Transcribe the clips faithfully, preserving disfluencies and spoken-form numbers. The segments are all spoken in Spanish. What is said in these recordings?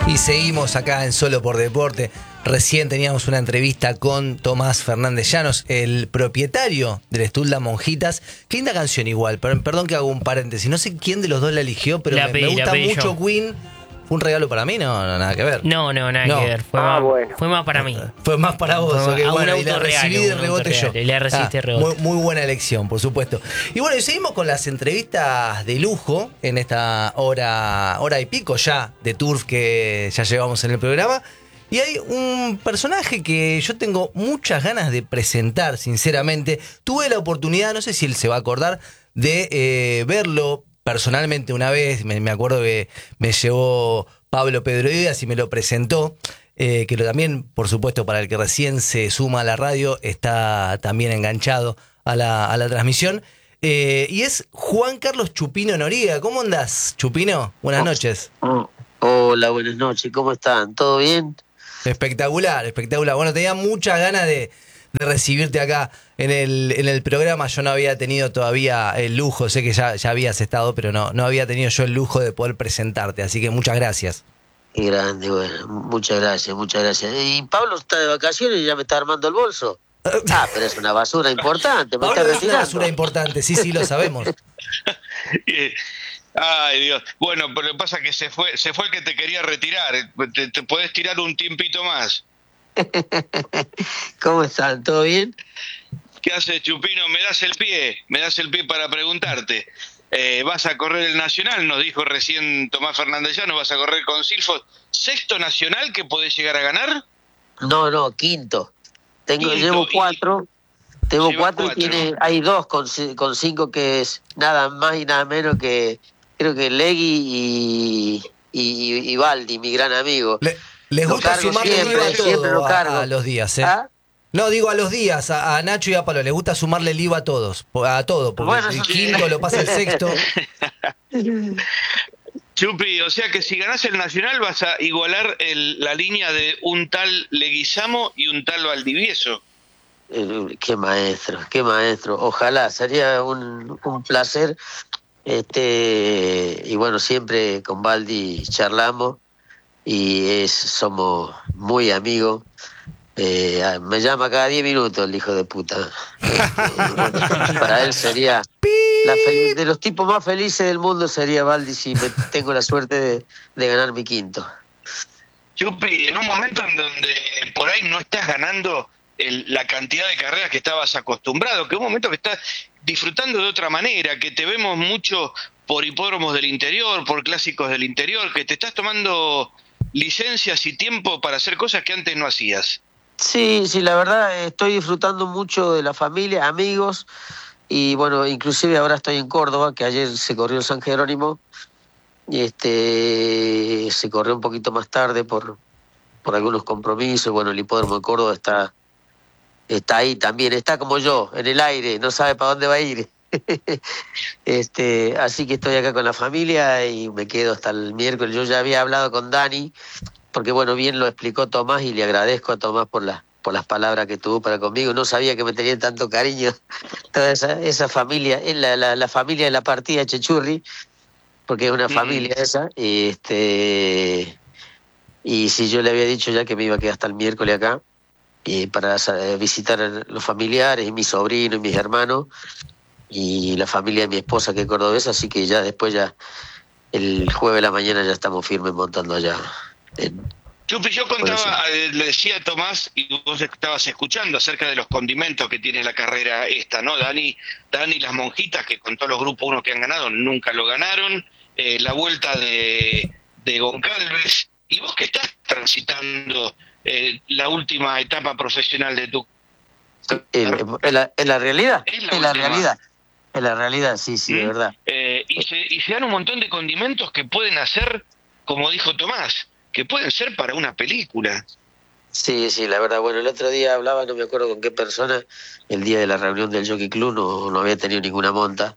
Y seguimos acá en Solo por Deporte. Recién teníamos una entrevista con Tomás Fernández Llanos, el propietario del Estulda Monjitas. Qué linda canción igual, per- perdón que hago un paréntesis. No sé quién de los dos la eligió, pero La me, pedí, me gusta la pedí mucho yo. Queen. ¿Fue un regalo para mí? No, no, nada que ver. No, no, nada No. que ver. Fue, Ah, más, bueno. fue más para mí. Fue más para vos, Fue ok, a un bueno, y la autorregalo, recibí de un rebote yo. autorregalo, y la recibiste de rebote. Muy, muy buena elección, por supuesto. Y bueno, y seguimos con las entrevistas de lujo en esta hora, hora y pico ya de Turf que ya llevamos en el programa. Y hay un personaje que yo tengo muchas ganas de presentar, sinceramente. Tuve la oportunidad, no sé si él se va a acordar, de eh, verlo personalmente una vez. Me, me acuerdo que me llevó Pablo Pedro Díaz y me lo presentó. Eh, que lo también, por supuesto, para el que recién se suma a la radio, está también enganchado a la, a la transmisión. Eh, y es Juan Carlos Chupino Noriega. ¿Cómo andás, Chupino? Buenas Oh, noches. oh, hola, buenas noches, ¿cómo están? ¿Todo bien? Espectacular, espectacular. Bueno, tenía muchas ganas de, de recibirte acá en el, en el programa. Yo no había tenido todavía el lujo, sé que ya, ya habías estado, pero no, no había tenido yo el lujo de poder presentarte. Así que muchas gracias. Qué grande, bueno, muchas gracias, muchas gracias. Y Pablo está de vacaciones y ya me está armando el bolso. Ah, pero es una basura importante, me Pablo está es una retirando. basura importante, sí, sí, lo sabemos. Ay, Dios. Bueno, pero lo que pasa es que se fue, se fue el que te quería retirar. Te, te podés tirar un tiempito más. ¿Cómo están? ¿Todo bien? ¿Qué haces, Chupino? Me das el pie, me das el pie para preguntarte. Eh, ¿Vas a correr el Nacional? Nos dijo recién Tomás Fernández Llanos, vas a correr con Silfos. ¿Sexto Nacional que podés llegar a ganar? No, no, quinto. Tengo, Quinto, llevo y- cuatro. Tengo Llevas cuatro, cuatro. y tiene, hay dos con, ci- con cinco que es nada más y nada menos que, creo que Legui y, y, y Baldi, mi gran amigo. Le- les Lo gusta cargo sumarle siempre, el I V A a siempre lo todo a, cargo. a los días, ¿eh? ¿Ah? No, digo a los días, a, a Nacho y a Pablo, les gusta sumarle el I V A a todos, a todo, porque Bueno, el eso sí. quinto lo pasa el sexto. Chupi, o sea que si ganás el Nacional vas a igualar el, la línea de un tal Leguizamo y un tal Valdivieso. Eh, Qué maestro, qué maestro. Ojalá, sería un, un placer. Este, y bueno, siempre con Baldi charlamos y es, somos muy amigos. Eh, me llama cada diez minutos el hijo de puta. Este, bueno, para él sería la fel- de los tipos más felices del mundo sería Baldi si me, tengo la suerte de, de ganar mi quinto. Chupi, en un momento en donde por ahí no estás ganando el- la cantidad de carreras que estabas acostumbrado, que es un momento que estás disfrutando de otra manera, que te vemos mucho por hipódromos del interior, por clásicos del interior, que te estás tomando licencias y tiempo para hacer cosas que antes no hacías. Sí, sí, la verdad estoy disfrutando mucho de la familia, amigos y bueno, inclusive ahora estoy en Córdoba, que ayer se corrió en San Jerónimo y este se corrió un poquito más tarde por, por algunos compromisos. Bueno, el hipódromo de Córdoba está, está ahí también, está como yo, en el aire, no sabe para dónde va a ir. este, así que estoy acá con la familia y me quedo hasta el miércoles. Yo ya había hablado con Dani, porque bueno, bien lo explicó Tomás y le agradezco a Tomás por las por las palabras que tuvo para conmigo. No sabía que me tenía tanto cariño toda esa, esa familia, es la, la, la familia de la partida Chechurri, porque es una Mm. familia esa, y este y si yo le había dicho ya que me iba a quedar hasta el miércoles acá, y para sa- visitar a los familiares y mis sobrinos y mis hermanos, y la familia de mi esposa que es cordobesa, así que ya después ya el jueves de la mañana ya estamos firmes montando allá en, Chupi, yo contaba, eh, le decía a Tomás, y vos estabas escuchando acerca de los condimentos que tiene la carrera esta, ¿no? Dani, Dani las monjitas, que con todos los grupos uno que han ganado, nunca lo ganaron, eh, la vuelta de, de Goncalves, y vos que estás transitando eh, la última etapa profesional de tu... en, en la, en la realidad, Es la en la última. realidad, en la realidad, sí, sí, de ¿Mm? verdad. Eh, y, se, y se dan un montón de condimentos que pueden hacer, como dijo Tomás, que pueden ser para una película. Sí, sí, la verdad. Bueno, el otro día hablaba, no me acuerdo con qué persona, el día de la reunión del Jockey Club, no, no había tenido ninguna monta.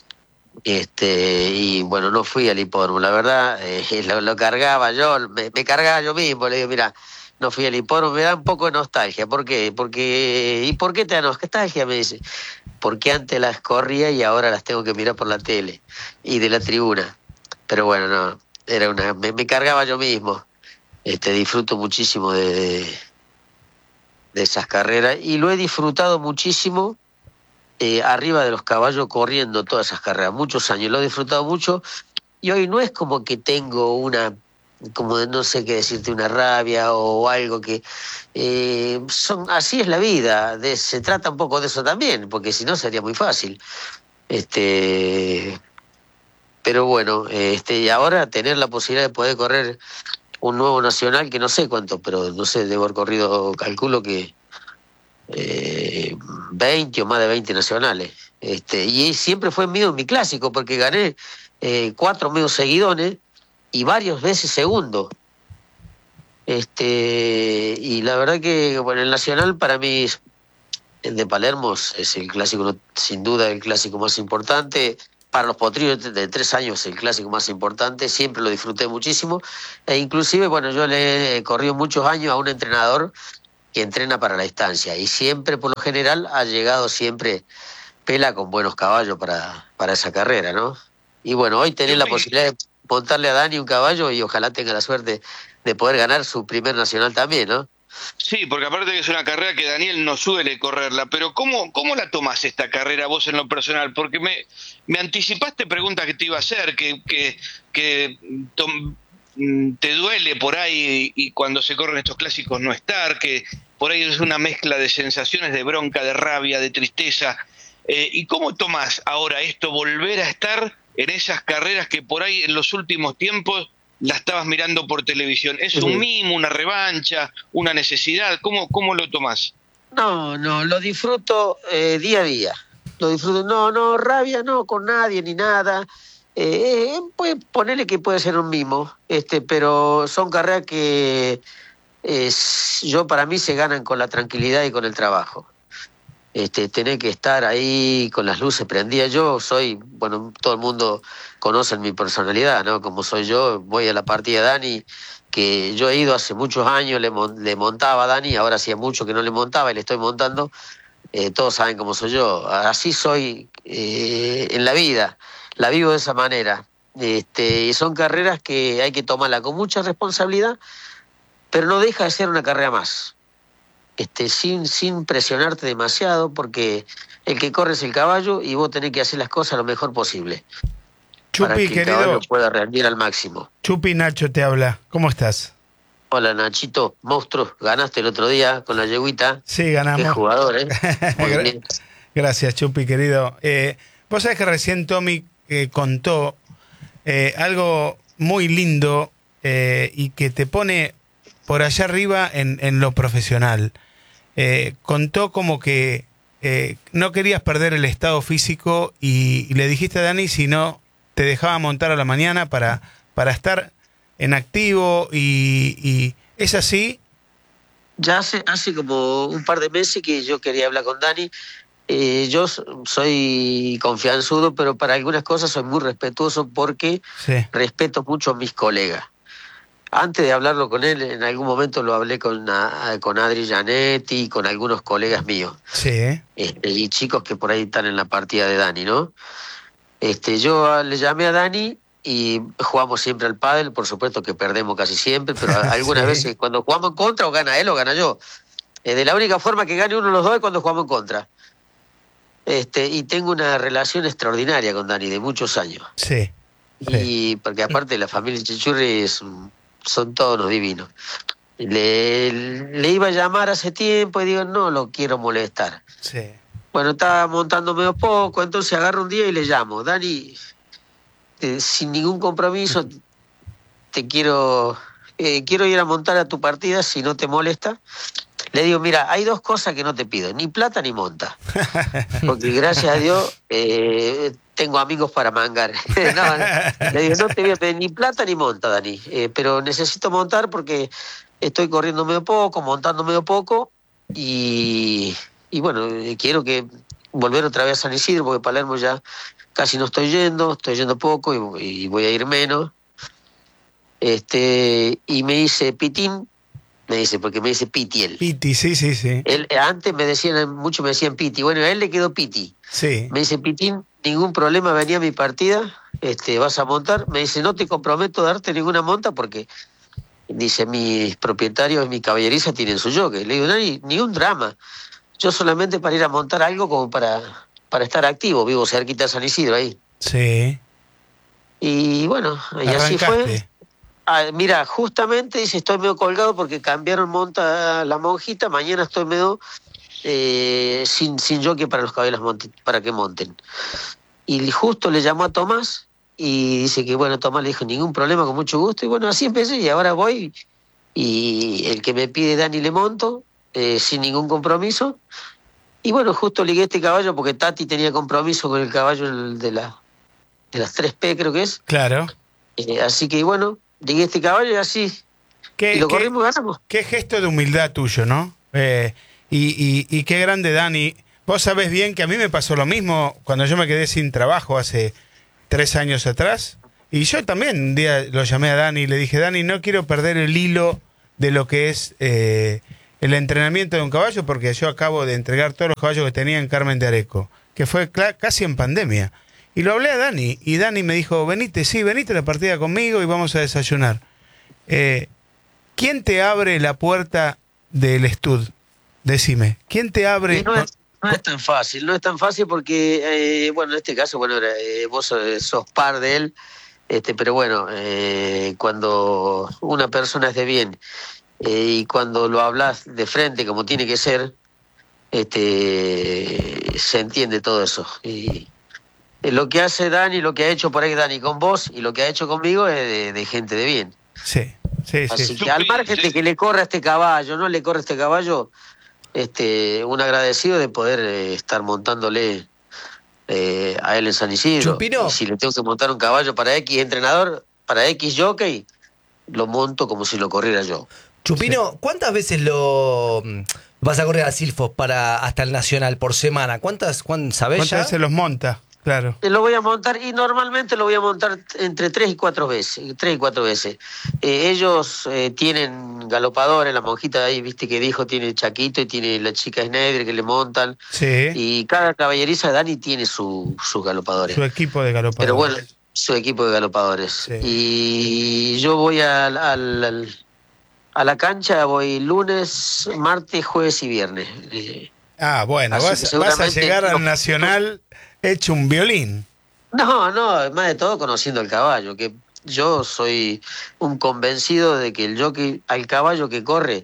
Este, y bueno, no fui al hipódromo, la verdad, eh, lo, lo cargaba yo, me, me cargaba yo mismo, le digo, mira, no fui al hipódromo, me da un poco de nostalgia. ¿Por qué? Porque, ¿y por qué te da nostalgia? Me dice, porque antes las corría y ahora las tengo que mirar por la tele y de la tribuna. Pero bueno, no, era una, me, me cargaba yo mismo. Este, disfruto muchísimo de, de, de esas carreras y lo he disfrutado muchísimo eh, arriba de los caballos corriendo todas esas carreras, muchos años, lo he disfrutado mucho y hoy no es como que tengo una, como de no sé qué decirte, una rabia o algo que eh, son, así es la vida, de, se trata un poco de eso también, porque si no sería muy fácil. Este, pero bueno, este, y ahora tener la posibilidad de poder correr un nuevo nacional, que no sé cuánto, pero no sé, debo haber corrido, calculo que eh, veinte o más de veinte nacionales. Este, y siempre fue mío mi clásico, porque gané eh, cuatro medios seguidones y varias veces segundo. Este, y la verdad que, bueno, el nacional para mí, el de Palermo, es el clásico, sin duda, el clásico más importante. Para los potrillos de tres años, el clásico más importante, siempre lo disfruté muchísimo. E inclusive, bueno, yo le he corrido muchos años a un entrenador que entrena para la distancia y siempre, por lo general, ha llegado siempre pela con buenos caballos para, para esa carrera, ¿no? Y bueno, hoy tener la posibilidad de montarle a Dani un caballo y ojalá tenga la suerte de poder ganar su primer nacional también, ¿no? Sí, porque aparte que es una carrera que Daniel no suele correrla, pero ¿cómo, cómo la tomás esta carrera vos en lo personal? Porque me, me anticipaste preguntas que te iba a hacer, que, que, que tom, te duele por ahí y cuando se corren estos clásicos no estar, que por ahí es una mezcla de sensaciones de bronca, de rabia, de tristeza. Eh, ¿Y cómo tomás ahora esto, volver a estar en esas carreras que por ahí en los últimos tiempos la estabas mirando por televisión? ¿Es un mimo, una revancha, una necesidad? ¿Cómo, cómo lo tomás? No, no, lo disfruto eh, día a día. Lo disfruto, no, no, rabia no con nadie ni nada. Eh, eh, puede ponerle que puede ser un mimo, este, pero son carreras que eh, yo para mí se ganan con la tranquilidad y con el trabajo. Este, tener que estar ahí con las luces prendidas. Yo soy, bueno, todo el mundo conoce mi personalidad, ¿no? Como soy yo, voy a la partida de Dani, que yo he ido hace muchos años, le, le montaba a Dani, ahora hacía mucho que no le montaba y le estoy montando. Eh, todos saben cómo soy yo. Así soy eh, en la vida, la vivo de esa manera. Este, y son carreras que hay que tomarla con mucha responsabilidad, pero no deja de ser una carrera más. Este, sin, sin presionarte demasiado, porque el que corre es el caballo y vos tenés que hacer las cosas lo mejor posible. Chupi, para que el querido, caballo pueda rendir al máximo. Chupi, Nacho te habla. ¿Cómo estás? Hola, Nachito, monstruo, ganaste el otro día con la yeguita. Sí, ganamos. Qué jugador, ¿eh? Muy bien. Gracias, Chupi, querido. Eh, vos sabés que recién Tommy eh, contó eh, algo muy lindo eh, y que te pone por allá arriba en, en lo profesional. Eh, contó como que eh, no querías perder el estado físico y, y le dijiste a Dani si no te dejaba montar a la mañana para, para estar en activo y, y ¿es así? Ya hace, hace como un par de meses que yo quería hablar con Dani. Eh, yo soy confianzudo, pero para algunas cosas soy muy respetuoso porque sí. respeto mucho a mis colegas. Antes de hablarlo con él, en algún momento lo hablé con, con Adri Gianetti y con algunos colegas míos. Sí. Este, y chicos que por ahí están en la partida de Dani, ¿no? Este, yo le llamé a Dani y jugamos siempre al pádel, por supuesto que perdemos casi siempre, pero algunas sí. veces cuando jugamos en contra o gana él o gana yo. Eh, de la única forma que gane uno de los dos es cuando jugamos en contra. Este, y tengo una relación extraordinaria con Dani de muchos años. Sí. sí. Y porque aparte la familia Chichurri es, son todos los divinos. Le, le iba a llamar hace tiempo y digo, no lo quiero molestar. Sí. Bueno, estaba montando medio poco, entonces agarro un día y le llamo. Dani, eh, sin ningún compromiso, te quiero, eh, quiero ir a montar a tu partida si no te molesta. Le digo, mira, hay dos cosas que no te pido, ni plata ni monta. Porque gracias a Dios eh, tengo amigos para mangar. no, no. Le digo, no te voy a pedir ni plata ni monta, Dani, eh, pero necesito montar porque estoy corriendo medio poco, montando medio poco y, y bueno, eh, quiero que volver otra vez a San Isidro porque Palermo ya casi no estoy yendo, estoy yendo poco y, y voy a ir menos. Este, y me dice, Pitín, me dice, porque me dice Piti él. Piti, sí, sí, sí. Él, antes me decían, muchos me decían Piti. Bueno, a él le quedó Piti. Sí. Me dice, Pitín, ningún problema, venía a mi partida, este, vas a montar. Me dice, no te comprometo a darte ninguna monta porque Dice, mis propietarios y mi caballeriza tienen su jockey. Le digo, no hay ni un drama. Yo solamente para ir a montar algo como para, para estar activo. Vivo cerquita de San Isidro ahí. Sí. Y bueno, y así fue. Ah, mira, justamente dice, estoy medio colgado porque cambiaron monta la monjita. Mañana estoy medio eh, sin, sin jockey para los caballos monte, para que monten. Y justo le llamó a Tomás. Y dice que, bueno, Tomás le dijo, ningún problema, con mucho gusto. Y bueno, así empecé y ahora voy. Y el que me pide Dani le monto, eh, sin ningún compromiso. Y bueno, justo ligué este caballo porque Tati tenía compromiso con el caballo de, la, de las tres P, creo que es. Claro. Eh, así que, bueno, ligué este caballo y así. ¿Qué, y lo qué, corrimos y ganamos. Qué gesto de humildad tuyo, ¿no? Eh, y, y, y qué grande, Dani. Vos sabés bien que a mí me pasó lo mismo cuando yo me quedé sin trabajo hace tres años atrás, y yo también un día lo llamé a Dani y le dije, Dani, no quiero perder el hilo de lo que es eh, el entrenamiento de un caballo, porque yo acabo de entregar todos los caballos que tenía en Carmen de Areco, que fue casi en pandemia, y lo hablé a Dani, y Dani me dijo, venite, sí, venite a la partida conmigo y vamos a desayunar. Eh, ¿Quién te abre la puerta del estud? Decime, ¿quién te abre...? No es, no es tan fácil, no es tan fácil porque, eh, bueno, en este caso, bueno, eh, vos sos par de él, este, pero bueno, eh, cuando una persona es de bien eh, y cuando lo hablas de frente como tiene que ser, este, se entiende todo eso. Y eh, lo que hace Dani, lo que ha hecho por ahí Dani con vos y lo que ha hecho conmigo es de, de gente de bien. Sí, sí, Así sí. que al margen de que le corra este caballo, no le corra este caballo, este, un agradecido de poder eh, estar montándole eh, a él en San Isidro. Chupino. Y si le tengo que montar un caballo para X entrenador, para X jockey, lo monto como si lo corriera yo. Chupino, Sí. ¿cuántas veces lo vas a correr a Silfos para hasta el Nacional por semana? ¿Cuántas, cuán, sabés ¿Cuántas ya? veces los monta? Claro. Lo voy a montar y normalmente lo voy a montar entre tres y cuatro veces, tres y cuatro veces. Eh, ellos eh, tienen galopadores, la monjita de ahí, viste que dijo, tiene Chaquito y tiene la chica Schneider que le montan. Sí. Y cada caballeriza de Dani tiene su, sus galopadores. Su equipo de galopadores. Pero bueno, su equipo de galopadores. Sí. Y yo voy al, al, al, a la cancha, voy lunes, martes, jueves y viernes. Eh, Ah, bueno, Así vas, que vas a llegar al no- Nacional hecho un violín. No, no, más de todo conociendo al caballo, que yo soy un convencido de que el jockey al caballo que corre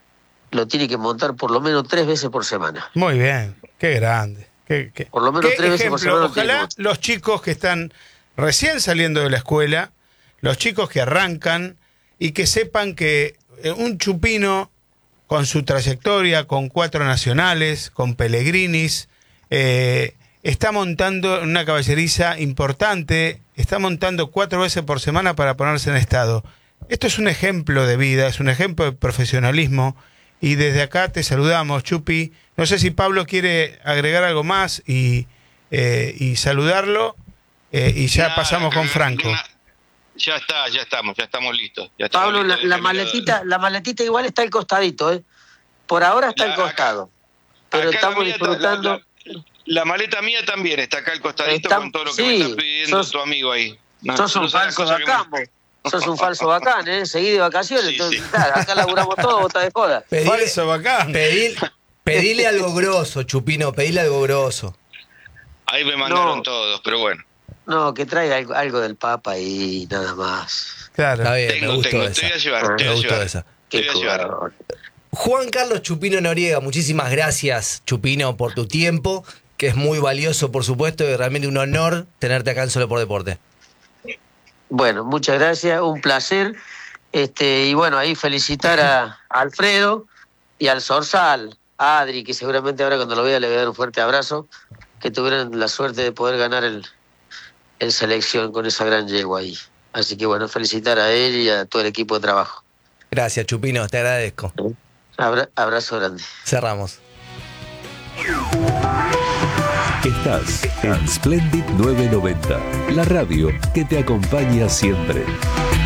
lo tiene que montar por lo menos tres veces por semana. Muy bien, qué grande. Qué, qué- Por lo menos qué tres veces por ejemplo. semana lo tiene que Ojalá montar. los chicos que están recién saliendo de la escuela, los chicos que arrancan y que sepan que eh, un Chupino con su trayectoria, con cuatro nacionales, con Pellegrinis, eh, está montando una caballeriza importante, está montando cuatro veces por semana para ponerse en estado. Esto es un ejemplo de vida, es un ejemplo de profesionalismo, y desde acá te saludamos, Chupi. No sé si Pablo quiere agregar algo más y, eh, y saludarlo, eh, y ya Nada, pasamos con nada, Franco. nada. Ya está, ya estamos, ya estamos listos. Ya estamos Pablo, la, listos, la déjame maletita, la maletita igual está al costadito, ¿eh? Por ahora está La- al costado. Pero acá estamos la mía está- disfrutando. La, la- la maleta mía también está acá al costadito Está- con todo lo que sí, me está pidiendo sos- tu amigo ahí. No, Sos no un sabes las falso cosas que me- bacán, vos. Sos un falso bacán, ¿eh? Seguí de vacaciones. Sí, entonces, sí. claro, acá laburamos todo, vos estás de joda. Pedile, Falso bacán. pedil- pedile algo grosso, Chupino, pedile algo grosso. Ahí me mandaron No. todos, pero bueno. No, que traiga algo, algo del Papa y nada más. Claro. Está bien, me Tengo, gustó tengo, esa. te voy a llevar, Ah, te Me voy a gustó llevar. esa. Te Qué voy a llevar. jugador. Juan Carlos Chupino Noriega, muchísimas gracias, Chupino, por tu tiempo, que es muy valioso, por supuesto, y realmente un honor tenerte acá en Solo por Deporte. Bueno, muchas gracias, un placer. Este, y bueno, ahí felicitar a Alfredo y al Zorzal, a Adri, que seguramente ahora cuando lo vea le voy a dar un fuerte abrazo, que tuvieron la suerte de poder ganar el, el selección con esa gran yegua ahí. Así que bueno, felicitar a él y a todo el equipo de trabajo. Gracias, Chupino, te agradezco. Abra- abrazo grande. Cerramos. Estás en Splendid novecientos noventa, la radio que te acompaña siempre.